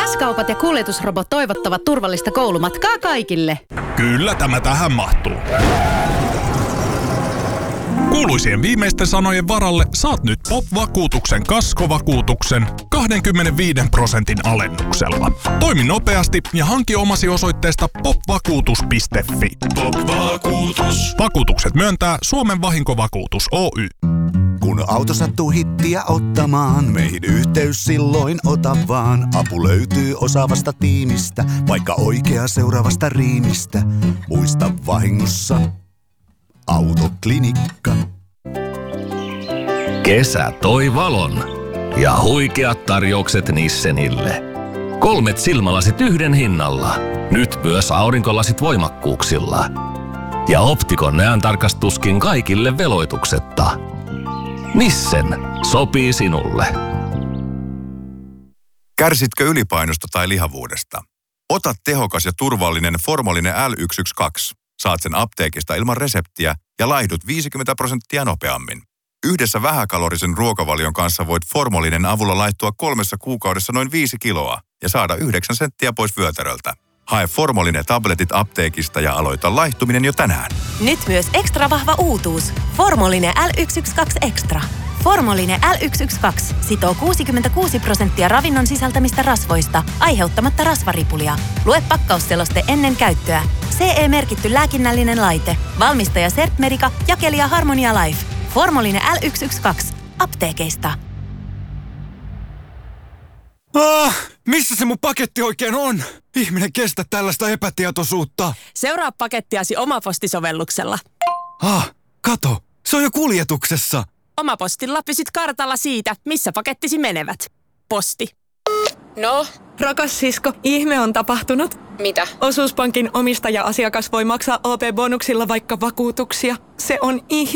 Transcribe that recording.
S-kaupat ja kuljetusrobot toivottavat turvallista koulumatkaa kaikille. Kyllä tämä tähän mahtuu. Kuuluisien viimeisten sanojen varalle saat nyt POP-vakuutuksen kaskovakuutuksen 25% alennuksella. Toimi nopeasti ja hanki omasi osoitteesta popvakuutus.fi. POP-vakuutus. Vakuutukset myöntää Suomen Vahinkovakuutus Oy. Kun auto sattuu hittiä ottamaan, meihin yhteys silloin ota vaan. Apu löytyy osaavasta tiimistä, vaikka oikea seuraavasta riimistä. Muista vahingossa Autoklinikka. Kesä toi valon ja huikeat tarjoukset Nissenille. 3 silmälasit yhden hinnalla. Nyt myös aurinkolasit voimakkuuksilla. Ja Optikon näöntarkastuskin kaikille veloituksetta. Nissen sopii sinulle. Kärsitkö ylipainosta tai lihavuudesta? Ota tehokas ja turvallinen Formolinen L112. Saat sen apteekista ilman reseptiä ja laihdut 50% nopeammin. Yhdessä vähäkalorisen ruokavalion kanssa voit Formolinen avulla laihtua 3 kuukaudessa noin 5 kiloa ja saada 9 senttiä pois vyötäröltä. Hae Formolinen tabletit apteekista ja aloita laihtuminen jo tänään. Nyt myös ekstra vahva uutuus. Formolinen L112 Extra. Formolinen L112 sitoo 66% ravinnon sisältämistä rasvoista, aiheuttamatta rasvaripulia. Lue pakkausseloste ennen käyttöä. CE-merkitty lääkinnällinen laite. Valmistaja Sertmedica, jakelija Harmonia Life. Formolinen L112. Apteekeista. Missä se mun paketti oikein on? Ihminen kestä tällaista epätietoisuutta. Seuraa pakettiasi Omaposti-sovelluksella. Kato, se on jo kuljetuksessa. Omapostilla pysyt kartalla siitä, missä pakettisi menevät. Posti. No? Rakas sisko, ihme on tapahtunut. Mitä? Osuuspankin omistaja-asiakas voi maksaa OP-bonuksilla vaikka vakuutuksia. Se on